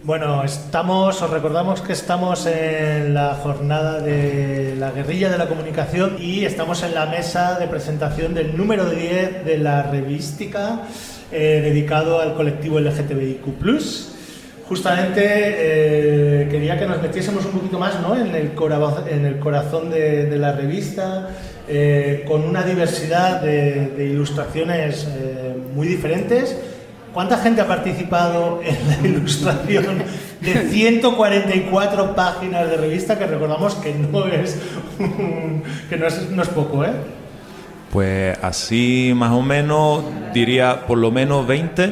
Bueno, os recordamos que estamos en la jornada de la guerrilla de la comunicación y estamos en la mesa de presentación del número 10 de la revística dedicado al colectivo LGTBIQ+. Justamente quería que nos metiésemos un poquito más, ¿no?, en el corazón de la revista, con una diversidad de ilustraciones muy diferentes. ¿Cuánta gente ha participado en la ilustración de 144 páginas de revista? Que recordamos que no es poco, ¿eh? Pues así más o menos diría por lo menos 20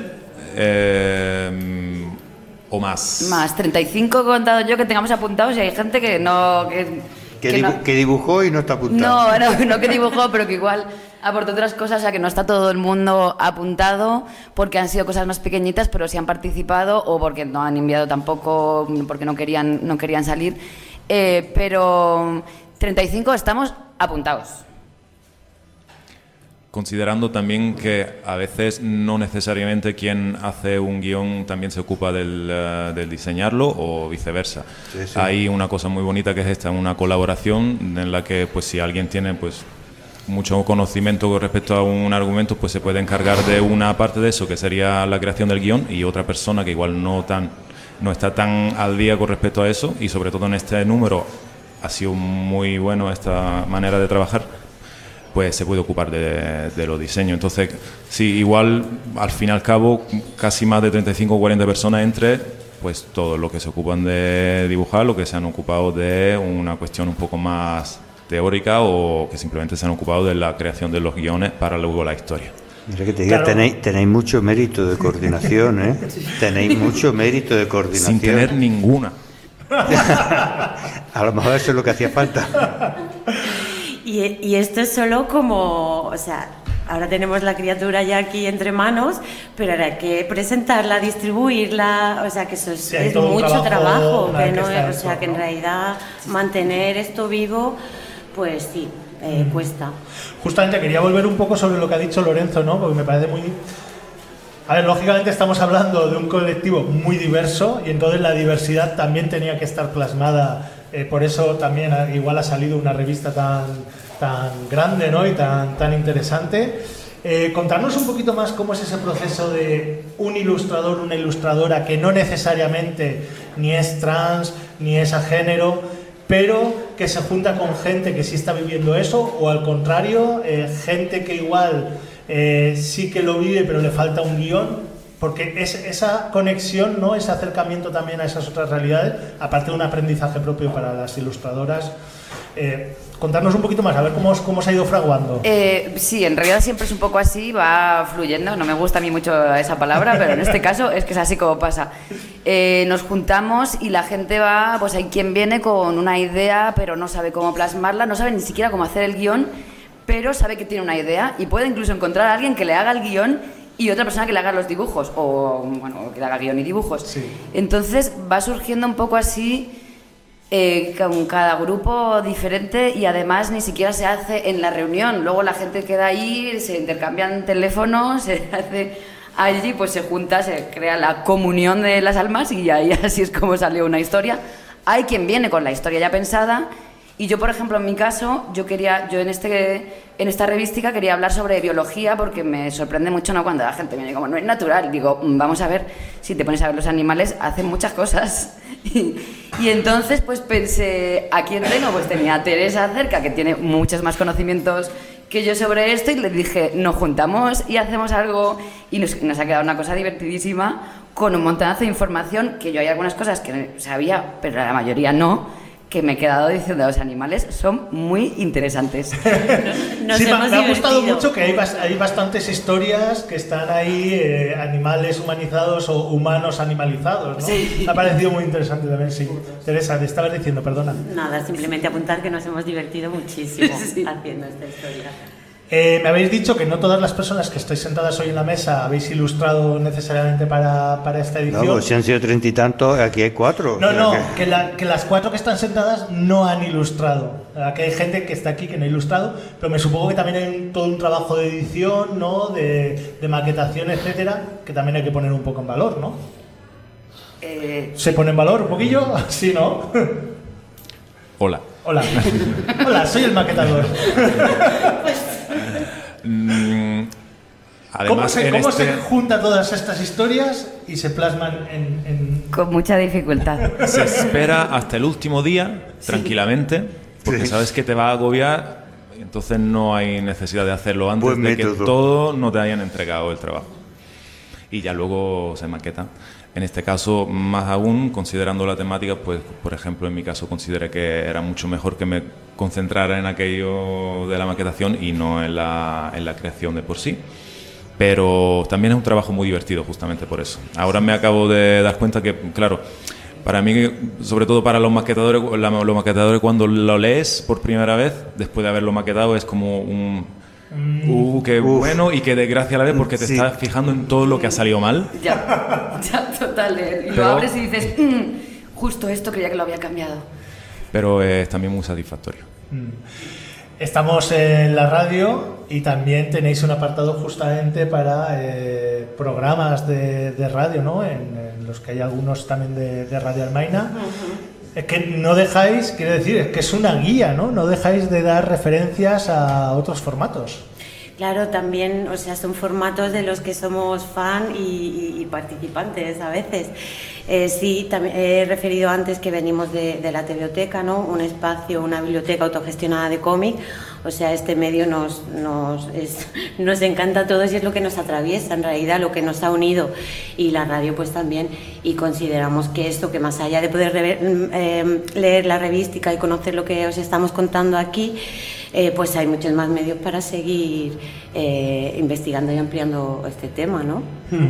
o más. Más, 35 he contado yo que tengamos apuntados y hay gente que no... Que dibujó y no está apuntado. No que dibujó, pero que igual aportó otras cosas, o sea que no está todo el mundo apuntado porque han sido cosas más pequeñitas, pero sí han participado o porque no han enviado tampoco, porque no querían salir. Pero 35 estamos apuntados. Considerando también que a veces no necesariamente quien hace un guión también se ocupa del diseñarlo o viceversa. Sí. Hay una cosa muy bonita que es esta, una colaboración en la que pues si alguien tiene pues mucho conocimiento con respecto a un argumento, pues se puede encargar de una parte de eso, que sería la creación del guión, y otra persona que igual no está tan al día con respecto a eso, y sobre todo en este número ha sido muy bueno esta manera de trabajar, pues se puede ocupar de los diseños. Entonces, sí, igual, al fin y al cabo, casi más de 35 o 40 personas entre, pues todos los que se ocupan de dibujar, los que se han ocupado de una cuestión un poco más teórica o que simplemente se han ocupado de la creación de los guiones para luego la historia. Mira que te diga, claro. Tenéis mucho mérito de coordinación, ¿eh? Tenéis mucho mérito de coordinación. Sin tener ninguna. A lo mejor eso es lo que hacía falta. Y esto es solo como, o sea, ahora tenemos la criatura ya aquí entre manos, pero ahora hay que presentarla, distribuirla, o sea, que eso es mucho trabajo, que no es, o sea, que en realidad mantener esto vivo, pues sí, cuesta. Justamente quería volver un poco sobre lo que ha dicho Lorenzo, ¿no? Porque me parece muy... A ver, lógicamente estamos hablando de un colectivo muy diverso y entonces la diversidad también tenía que estar plasmada. Por eso también igual ha salido una revista tan grande, ¿no?, y tan interesante. Contarnos un poquito más cómo es ese proceso de un ilustrador, una ilustradora que no necesariamente ni es trans ni es a género, pero que se junta con gente que sí está viviendo eso, o al contrario, gente que igual sí que lo vive pero le falta un guión. Porque esa conexión, ¿no?, ese acercamiento también a esas otras realidades, aparte de un aprendizaje propio para las ilustradoras. Contarnos un poquito más, a ver cómo se ha ido fraguando. Sí, en realidad siempre es un poco así, va fluyendo. No me gusta a mí mucho esa palabra, pero en este caso es que es así como pasa. Nos juntamos y la gente va, pues hay quien viene con una idea, pero no sabe cómo plasmarla, no sabe ni siquiera cómo hacer el guión, pero sabe que tiene una idea y puede incluso encontrar a alguien que le haga el guión y otra persona que le haga los dibujos, o bueno, que le haga guión y dibujos. Sí. Entonces va surgiendo un poco así, con cada grupo diferente, y además ni siquiera se hace en la reunión. Luego la gente queda ahí, se intercambian teléfonos, se hace allí, pues se junta, se crea la comunión de las almas y ahí así es como salió una historia. Hay quien viene con la historia ya pensada. Y yo, por ejemplo, en mi caso, yo en esta revística quería hablar sobre biología, porque me sorprende mucho, ¿no?, cuando la gente viene como, no es natural. Digo, vamos a ver, si te pones a ver, los animales hacen muchas cosas. Y entonces, pues pensé, ¿a quién tengo? Pues tenía a Teresa cerca, que tiene muchos más conocimientos que yo sobre esto, y le dije, nos juntamos y hacemos algo, y nos ha quedado una cosa divertidísima, con un montonazo de información, que yo hay algunas cosas que sabía, pero la mayoría no, que me he quedado diciendo, los animales son muy interesantes. Sí, me ha gustado mucho que hay bastantes historias que están ahí, animales humanizados o humanos animalizados, ¿no? Sí. Me ha parecido muy interesante también, sí. Teresa, te estabas diciendo, perdona. Nada, simplemente apuntar que nos hemos divertido muchísimo haciendo esta historia. Me habéis dicho que no todas las personas que estáis sentadas hoy en la mesa habéis ilustrado necesariamente para esta edición. No, pues si han sido 30 y tantos, aquí hay 4. Que las 4 que están sentadas no han ilustrado. Aquí hay gente que está aquí que no ha ilustrado, pero me supongo que también hay todo un trabajo de edición, ¿no?, de maquetación, etcétera, que también hay que poner un poco en valor, ¿no? ¿Se pone en valor un poquillo? ¿Sí, no? Hola. Hola. Hola, soy el maquetador. Además, ¿Cómo se juntan todas estas historias y se plasman en...? Con mucha dificultad. Se espera hasta el último día, tranquilamente, porque sabes que te va a agobiar, entonces no hay necesidad de hacerlo antes de que todo no te hayan entregado el trabajo. Y ya luego se maqueta. En este caso, más aún, considerando la temática, pues, por ejemplo, en mi caso consideré que era mucho mejor que me concentrara en aquello de la maquetación y no en la creación de por sí. Pero también es un trabajo muy divertido, justamente por eso. Ahora me acabo de dar cuenta que, claro, para mí, sobre todo para los maquetadores cuando lo lees por primera vez, después de haberlo maquetado, es como un... qué bueno y qué desgracia a la vez, porque te estás fijando en todo lo que ha salido mal. Ya, total. Y lo abres y dices, justo esto creía que lo había cambiado. Pero es también muy satisfactorio. Estamos en la radio y también tenéis un apartado justamente para programas de radio, ¿no? En los que hay algunos también de Radio Almaina. Es que no dejáis, quiero decir, es que es una guía, ¿no? No dejáis de dar referencias a otros formatos. Claro, también, o sea, son formatos de los que somos fan y participantes a veces. Sí, también he referido antes que venimos de la Tebeoteca, ¿no? Un espacio, una biblioteca autogestionada de cómic. O sea, este medio nos encanta a todos y es lo que nos atraviesa, en realidad, lo que nos ha unido. Y la radio, pues también. Y consideramos que esto, que más allá de poder leer la revística y conocer lo que os estamos contando aquí, pues hay muchos más medios para seguir investigando y ampliando este tema, ¿no?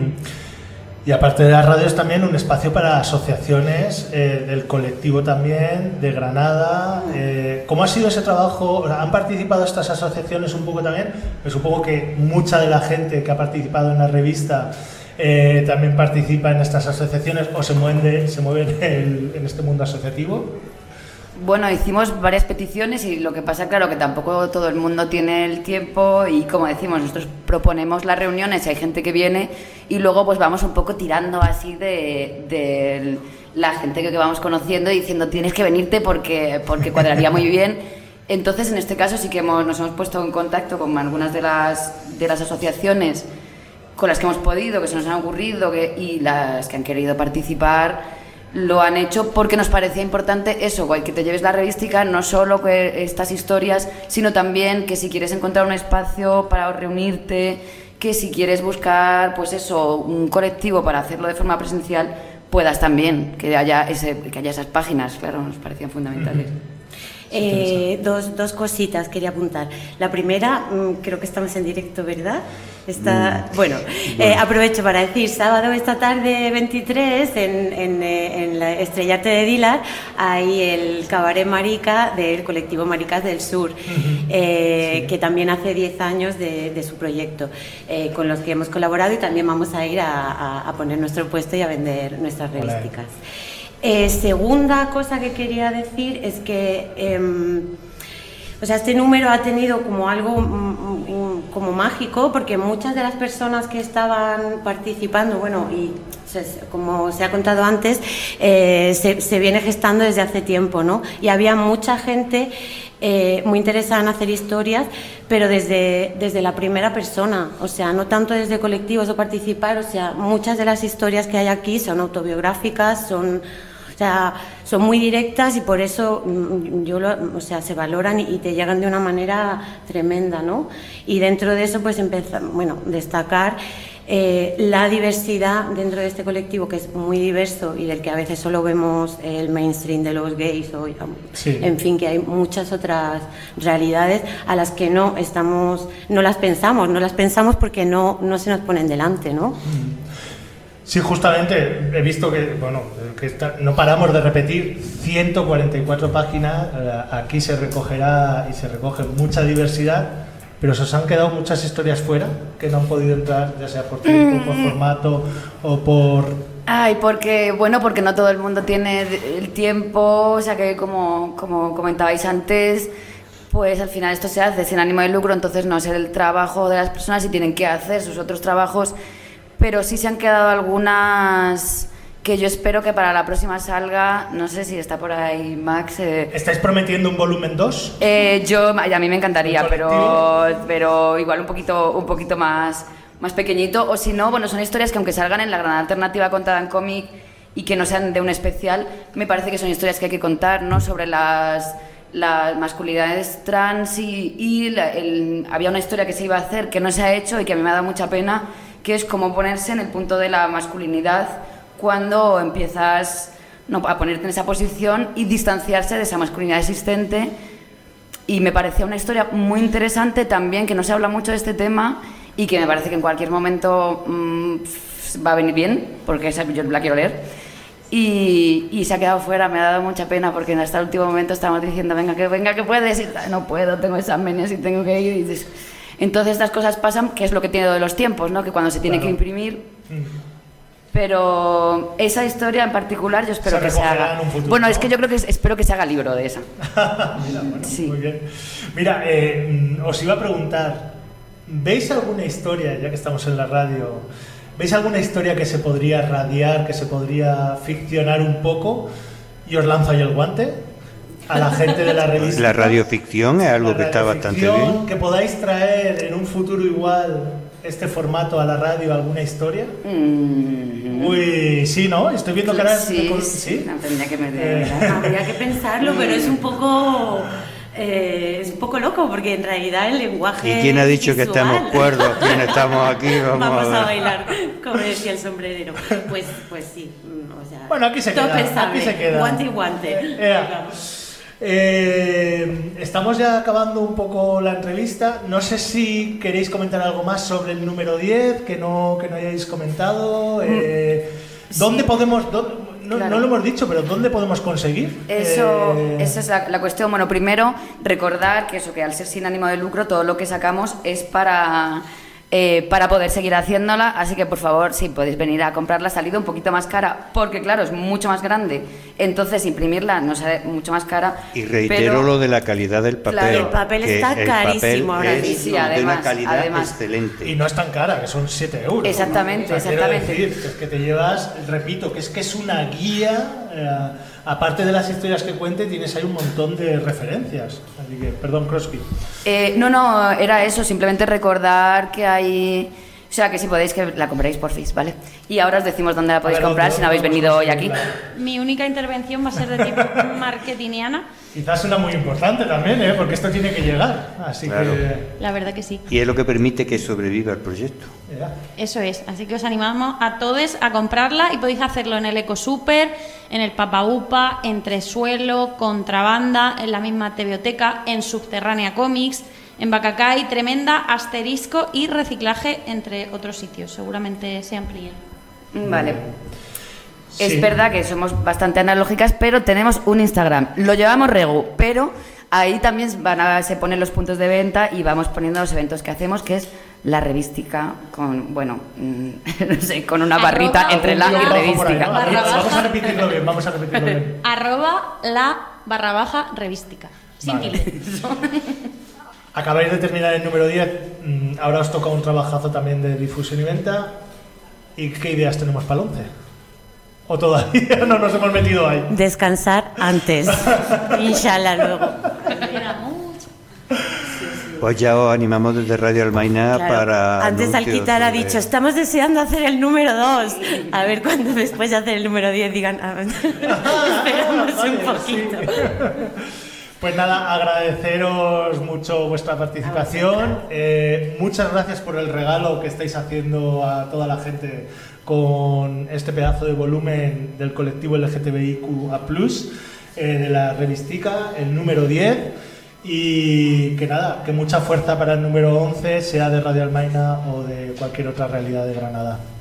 Y aparte de las radios, también un espacio para asociaciones del colectivo también, de Granada. ¿Cómo ha sido ese trabajo? ¿Han participado estas asociaciones un poco también? Pues supongo que mucha de la gente que ha participado en la revista también participa en estas asociaciones o se mueven en este mundo asociativo. Bueno, hicimos varias peticiones y lo que pasa, claro, que tampoco todo el mundo tiene el tiempo y, como decimos, nosotros proponemos las reuniones y hay gente que viene y luego pues vamos un poco tirando así de la gente que vamos conociendo y diciendo tienes que venirte porque cuadraría muy bien. Entonces, en este caso sí que nos hemos puesto en contacto con algunas de las asociaciones con las que hemos podido, que se nos han ocurrido y las que han querido participar. Lo han hecho porque nos parecía importante eso, que te lleves la revística, no solo que estas historias, sino también que si quieres encontrar un espacio para reunirte, que si quieres buscar, pues eso, un colectivo para hacerlo de forma presencial, puedas también, que haya esas páginas, claro, nos parecían fundamentales. Dos cositas quería apuntar. La primera, creo que estamos en directo, ¿verdad? Bueno, aprovecho para decir, sábado esta tarde 23 en la Estrellarte de Dilar hay el Cabaret Marica del colectivo Maricas del Sur, que también hace 10 años de su proyecto, con los que hemos colaborado y también vamos a ir a poner nuestro puesto y a vender nuestras revísticas. Segunda cosa que quería decir es que este número ha tenido como algo como mágico, porque muchas de las personas que estaban participando, como se ha contado antes, se viene gestando desde hace tiempo, ¿no? Y había mucha gente muy interesada en hacer historias, pero desde la primera persona, o sea, no tanto desde colectivos o participar, o sea, muchas de las historias que hay aquí son autobiográficas, son muy directas y por eso se valoran y te llegan de una manera tremenda, ¿no? Y dentro de eso, pues destacar la diversidad dentro de este colectivo, que es muy diverso y del que a veces solo vemos el mainstream de los gays en fin, que hay muchas otras realidades a las que no las pensamos porque no se nos ponen delante, ¿no? Sí, justamente he visto que no paramos de repetir 144 páginas, aquí se recogerá y se recoge mucha diversidad, pero se os han quedado muchas historias fuera que no han podido entrar, ya sea por tiempo, por formato o por... porque no todo el mundo tiene el tiempo, o sea que como comentabais antes, pues al final esto se hace sin ánimo de lucro, entonces no es el trabajo de las personas y tienen que hacer sus otros trabajos. Pero sí se han quedado algunas que yo espero que para la próxima salga, no sé si está por ahí Max. ¿Estáis prometiendo un volumen 2? A mí me encantaría, pero igual un poquito más pequeñito, o si no, bueno, son historias que aunque salgan en la Granada Alternativa contada en cómic y que no sean de un especial, me parece que son historias que hay que contar, ¿no? Sobre las masculinidades trans había una historia que se iba a hacer que no se ha hecho y que a mí me ha dado mucha pena, que es cómo ponerse en el punto de la masculinidad cuando empiezas a ponerte en esa posición y distanciarse de esa masculinidad existente. Y me parecía una historia muy interesante también, que no se habla mucho de este tema y que me parece que en cualquier momento va a venir bien, porque yo la quiero leer. Y se ha quedado fuera, me ha dado mucha pena, porque hasta el último momento estábamos diciendo venga que puedes, y no puedo, tengo exámenes y tengo que ir. Entonces estas cosas pasan, que es lo que tiene de los tiempos, ¿no? Que cuando se tiene que imprimir... Pero esa historia en particular yo espero que se haga. Futuro, bueno, ¿no? Es que yo creo que espero que se haga libro de esa. Mira, bueno, sí. Muy bien. Mira, os iba a preguntar, ¿veis alguna historia, ya que estamos en la radio, ¿veis alguna historia que se podría radiar, que se podría ficcionar un poco? Y os lanzo ahí el guante a la gente de la revista. La radioficción es algo que está bastante bien. Que podáis traer en un futuro igual este formato a la radio, alguna historia. Uy, sí, ¿no? Estoy viendo caras sí. No, tendría que habría que pensarlo, pero es un poco loco, porque en realidad el lenguaje. ¿Y quién ha dicho visual, que estamos cuerdos? ¿Quién estamos aquí? Vamos a bailar, como decía el sombrerero. Pues sí. O sea, bueno, aquí se queda. Guante y guante. Estamos ya acabando un poco la entrevista. No sé si queréis comentar algo más sobre el número 10 que no hayáis comentado. ¿Dónde podemos...? No lo hemos dicho, pero ¿dónde podemos conseguir? Esa es la cuestión. Bueno, primero, recordar que al ser sin ánimo de lucro, todo lo que sacamos es para poder seguir haciéndola, así que por favor, sí, podéis venir a comprarla. Ha salido un poquito más cara, porque claro, es mucho más grande, entonces imprimirla no sale mucho más cara. Y reitero lo de la calidad del papel. Claro, el papel está carísimo ahora mismo. Sí, además, de una calidad excelente. Y no es tan cara, que son 7 euros. Exactamente, ¿no? O sea, exactamente. Quiero decir, que te llevas, repito, que es una guía, aparte de las historias que cuente, tienes ahí un montón de referencias. Así que, perdón, Krosky. No, era eso, simplemente recordar que hay... O sea, que si podéis, que la compréis por Fis, ¿vale? Y ahora os decimos dónde la podéis comprar si no habéis venido hoy aquí. Mi única intervención va a ser de tipo marketingiana. Quizás una muy importante también, porque esto tiene que llegar. Así claro. Que... La verdad que sí. Y es lo que permite que sobreviva el proyecto. Eso es. Así que os animamos a todos a comprarla y podéis hacerlo en el Ecosuper, en el Papaupa, en Tresuelo, Contrabanda, en la misma Tebioteca, en Subterránea Comics, en Bacacay, Tremenda, Asterisco y Reciclaje, entre otros sitios. Seguramente se amplíen. Vale. Sí. Es verdad que somos bastante analógicas, pero tenemos un Instagram. Lo llevamos Regu, pero ahí también se ponen los puntos de venta y vamos poniendo los eventos que hacemos, que es la revística, con, bueno, no sé, con una barrita entre la y revística. Vamos a repetirlo bien, @la_revística. Sin tilde. Acabáis de terminar el número 10, ahora os toca un trabajazo también de difusión y venta. ¿Y qué ideas tenemos para el 11? ¿O todavía no nos hemos metido ahí? Descansar antes, inshallah luego. Pues ya os animamos desde Radio Almaina para... Antes Alquitar ha dicho, estamos deseando hacer el número 2. A ver cuando después de hacer el número 10 digan, esperamos un poquito. Sí. Pues nada, agradeceros mucho vuestra participación. Muchas gracias por el regalo que estáis haciendo a toda la gente con este pedazo de volumen del colectivo LGTBIQA+, de la revistica, el número 10. Y que nada, que mucha fuerza para el número 11, sea de Radio Almaina o de cualquier otra realidad de Granada.